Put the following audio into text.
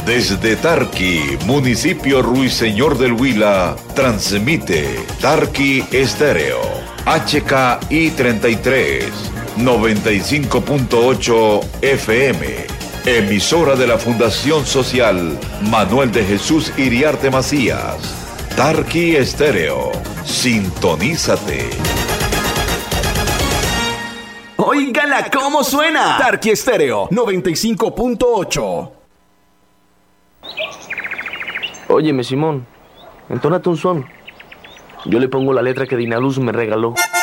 Desde Tarqui, municipio Ruiseñor del Huila, transmite Tarqui Estéreo, HKI 33, 95.8 FM, emisora de la Fundación Social Manuel de Jesús Iriarte Macías. Tarqui Estéreo, sintonízate. ¡Óigala cómo suena! Tarqui Estéreo 95.8. Óyeme, Simón, entónate un son. Yo le pongo la letra que Dinaluz me regaló.